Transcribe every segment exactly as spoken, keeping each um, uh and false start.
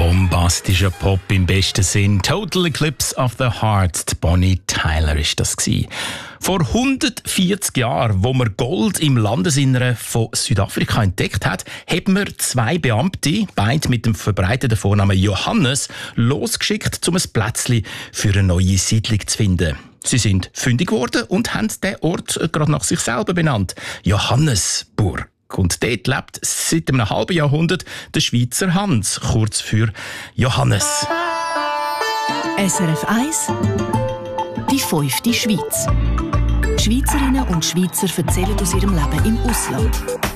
Bombastischer Pop im besten Sinn. Total Eclipse of the Heart. Die Bonnie Tyler war das gewesen. Vor hundertvierzig Jahren, wo man Gold im Landesinneren von Südafrika entdeckt hat, haben wir zwei Beamte, beide mit dem verbreiteten Vornamen Johannes, losgeschickt, um ein Plätzchen für eine neue Siedlung zu finden. Sie sind fündig geworden und haben den Ort gerade nach sich selber benannt. Johannesburg. Und dort lebt seit einem halben Jahrhundert der Schweizer Hans, kurz für Johannes. S R F eins, die fünfte Schweiz. Die Schweizerinnen und Schweizer erzählen aus ihrem Leben im Ausland.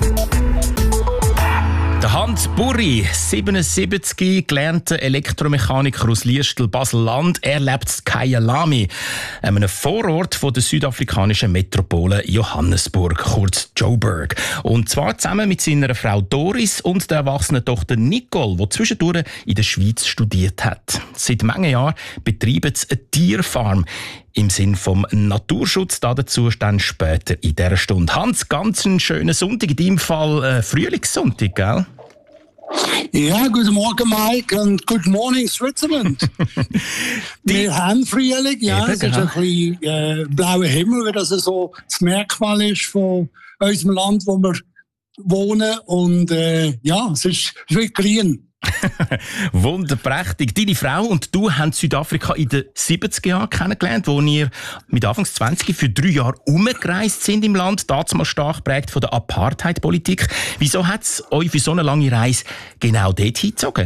Der Hans Burri, siebenundsiebzig, gelernter Elektromechaniker aus Liestel, Basel-Land. Er lebt in Kyalami, einem Vorort von der südafrikanischen Metropole Johannesburg, kurz Joburg. Und zwar zusammen mit seiner Frau Doris und der erwachsenen Tochter Nicole, die zwischendurch in der Schweiz studiert hat. Seit manchen Jahren betreiben sie eine Tierfarm im Sinn vom Naturschutz. Dazu dann später in dieser Stunde. Hans, ganz einen schönen Sonntag, in deinem Fall äh, Frühlingssonntag, gell? Ja, guten Morgen Mike und good morning Switzerland. Wir haben Frühling, ja, es ist ein bisschen äh, blauer Himmel, wie das so das Merkmal ist von unserem Land, wo wir wohnen. Und äh, ja, es ist wirklich grün. Wunderprächtig. Deine Frau und du haben Südafrika in den siebziger Jahren kennengelernt, wo ihr mit Anfangs zwanzig für drei Jahre umgereist sind im Land, damals stark geprägt von der Apartheid-Politik. Wieso hat es euch für so eine lange Reise genau dort hingezogen?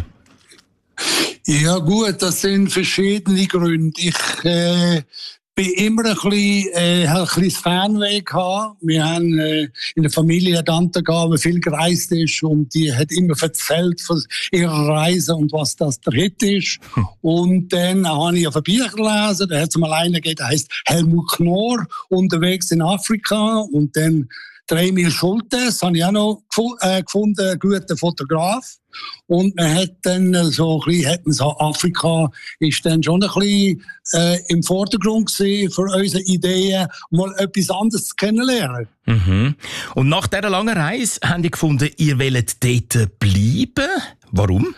Ja gut, das sind verschiedene Gründe. Ich äh, bin immer ein bisschen, äh, ein bisschen Fernweh gehabt. Wir haben äh, in der Familie eine Tante gehabt, die viel gereist ist und die hat immer erzählt von ihrer Reise und was das der Hit ist. Hm. Und dann habe ich auf ein Bücher gelesen, da hat es mal einen gegeben, der heisst Helmut Knorr, unterwegs in Afrika. Und dann der Emil Schultes, habe ich auch noch gefunden, ein guter Fotograf. Und man hat dann so ein bisschen, hat man so, Afrika ist dann schon ein bisschen äh, im Vordergrund gewesen für unsere Ideen, mal etwas anderes kennenlernen. Mhm. Und nach dieser langen Reise haben die gefunden, ihr wollt dort bleiben. Warum?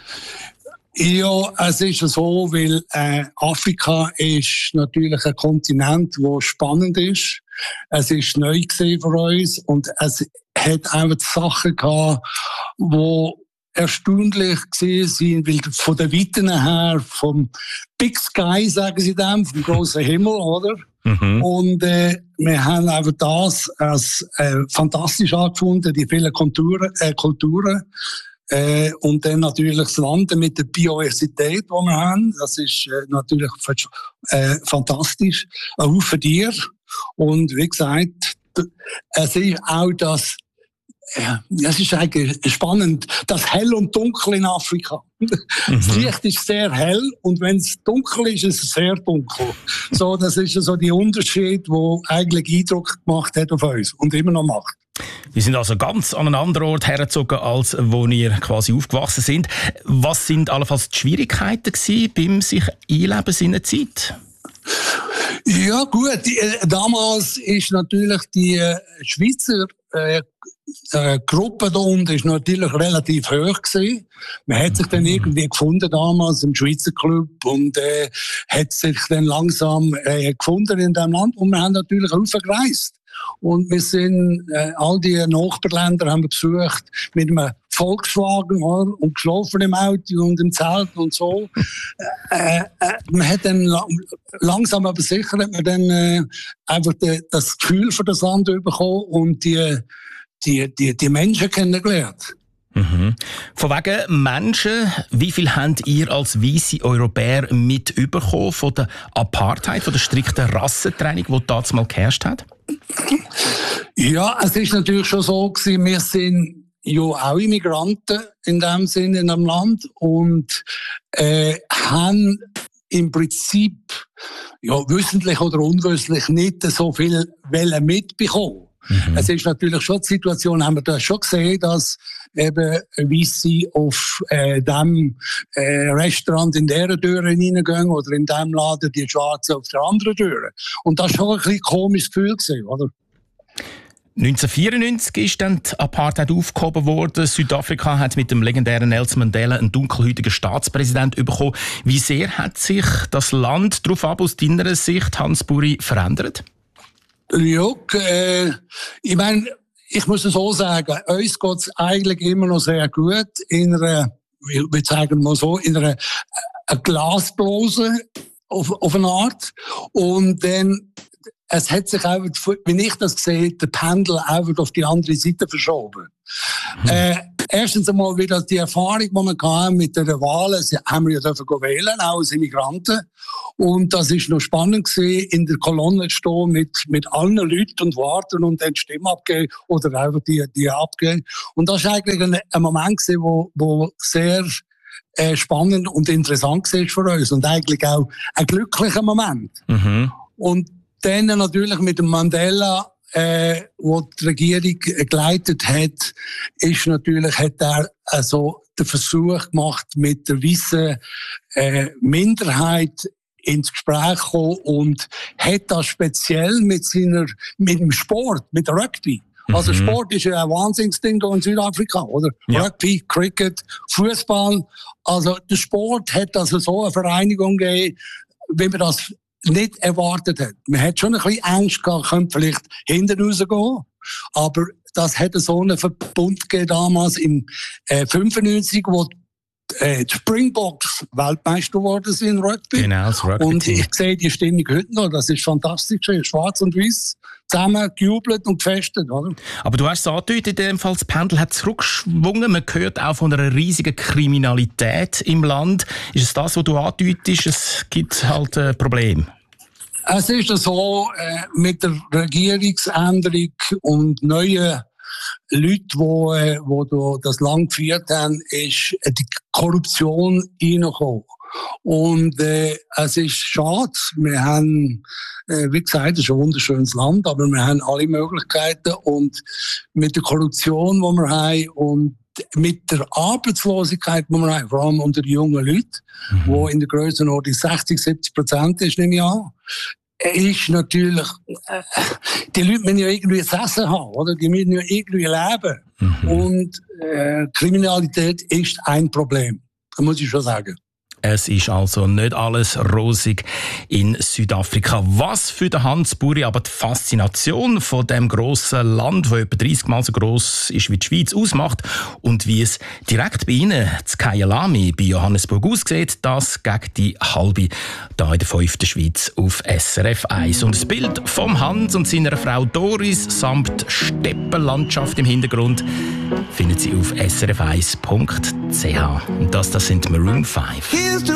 Ja, es ist so, weil äh, Afrika ist natürlich ein Kontinent, der spannend ist. Es ist neu gewesen für uns und es hat einfach Sachen gehabt, die erstaunlich gewesen, weil von der Weiten her, vom Big Sky, sagen sie dem, vom grossen Himmel, oder? Mhm. Und äh, wir haben einfach das als äh, fantastisch angefunden, die vielen Kulturen, äh, Kulturen. Äh, und dann natürlich das Land mit der Biodiversität, die wir haben. Das ist äh, natürlich äh, fantastisch. Auch für dir. Und wie gesagt, es ist auch das, ja, es ist eigentlich spannend, das Hell und Dunkel in Afrika. Mhm. Das Licht ist sehr hell und wenn es dunkel ist, ist es sehr dunkel. So, das ist so der Unterschied, der eigentlich Eindruck gemacht hat auf uns und immer noch macht. Wir sind also ganz an einen anderen Ort hergezogen, als wo ihr quasi aufgewachsen sind. Was sind allenfalls die Schwierigkeiten gewesen beim sich einleben in einer Zeit? Ja gut, die, äh, damals ist natürlich die äh, Schweizer äh, äh, Gruppe da unten ist natürlich relativ hoch gewesen. Man hat sich dann irgendwie gefunden damals im Schweizer Club und äh, hat sich dann langsam äh, gefunden in dem Land und wir haben natürlich aufgereist. Und wir sind, äh, all die Nachbarländer haben wir besucht mit einem Volkswagen, oder? Und geschlafen im Auto und im Zelt und so. äh, äh, man hat dann langsam aber sicher hat man dann äh, einfach die, das Gefühl für das Land bekommen und die, die, die, die Menschen kennengelernt. Mhm. Von wegen Menschen, wie viel habt ihr als weisse Europäer mitbekommen von der Apartheid, von der strikten Rassentrennung, die damals mal geherrscht hat? Ja, es ist natürlich schon so gewesen, wir sind ja auch Immigranten in dem Sinne in einem Land und äh, haben im Prinzip ja, wissentlich oder unwissentlich nicht so viel Welle mitbekommen. Mhm. Es ist natürlich schon die Situation, haben wir da schon gesehen, dass eben Weisse auf äh, dem äh, Restaurant in dieser Tür reingehen oder in dem Laden die Schwarzen auf der anderen Tür. Und das war schon ein bisschen ein komisches Gefühl gewesen, oder? neunzehnhundertvierundneunzig ist dann die Apartheid aufgehoben worden. Südafrika hat mit dem legendären Nelson Mandela einen dunkelhäutigen Staatspräsident bekommen. Wie sehr hat sich das Land darauf ab aus deiner Sicht, Hans Buri, verändert? Ja, äh, ich meine, ich muss es so sagen, uns geht es eigentlich immer noch sehr gut in einer, ich würde sagen mal so, in einer, einer Glasblase auf, auf eine Art. Und dann es hat sich auch, wie ich das sehe, der Pendel auch auf die andere Seite verschoben. Mhm. Äh, erstens einmal wieder die Erfahrung, die wir hatten mit den Wahlen, haben wir ja dürfen wählen, auch als Immigranten. Und das ist noch spannend gewesen, in der Kolonne zu stehen mit, mit allen Leuten und warten und dann die Stimme abgeben oder einfach die, die abgeben. Und das war eigentlich ein, ein Moment gewesen, wo, wo sehr äh, spannend und interessant war für uns und eigentlich auch ein glücklicher Moment. Mhm. Und dann natürlich mit dem Mandela, äh, wo die Regierung geleitet hat, ist natürlich, hat er also den Versuch gemacht, mit der weißen äh, Minderheit ins Gespräch kommen und hat das speziell mit seiner, mit dem Sport, mit dem Rugby. Mhm. Also Sport ist ja ein Wahnsinnsding in Südafrika, oder? Ja. Rugby, Cricket, Fußball. Also der Sport hat also so eine Vereinigung gegeben, wie man das nicht erwartet hat. Man hat schon ein bisschen Angst gehabt, könnte vielleicht hinten rausgehen. Aber das hat so einen Verbund gegeben damals im äh, fünfundneunzig, wo äh, die Springboks Weltmeister geworden sind in Rugby. Genau, das Rugby. Und ich sehe die Stimmung heute noch. Das ist fantastisch. Schwarz und Weiß zusammen gejubelt und gefestet, oder? Aber du hast es angedeutet, in dem Fall, das Pendel hat zurückgeschwungen. Man hört auch von einer riesigen Kriminalität im Land. Ist es das, was du andeutest? Es gibt halt ein Problem. Es ist so, äh, mit der Regierungsänderung und neuen Leuten, die, äh, die das Land geführt haben, ist die Korruption reingekommen. Und äh, es ist schade. Wir haben, äh, wie gesagt, es ist ein wunderschönes Land, aber wir haben alle Möglichkeiten. Und mit der Korruption, die wir haben, und mit der Arbeitslosigkeit, die wir haben, vor allem unter jungen Leuten, mhm. wo in der Grössenordnung sechzig, siebzig Prozent ist, nehme ich an, ist natürlich, äh, die Leute müssen ja irgendwie das Essen haben, oder? Die müssen ja irgendwie leben. Mhm. Und äh, Kriminalität ist ein Problem. Das muss ich schon sagen. Es ist also nicht alles rosig in Südafrika. Was für den Hans Buri aber die Faszination von dem grossen Land, das etwa dreißig Mal so gross ist wie die Schweiz, ausmacht und wie es direkt bei Ihnen, zu Kyalami, bei Johannesburg aussieht, das gegen die halbe hier in der fünften Schweiz auf S R F eins. Und das Bild vom Hans und seiner Frau Doris samt Steppenlandschaft im Hintergrund finden Sie auf s r f eins punkt c h. Und das, das sind Maroon five. Here's the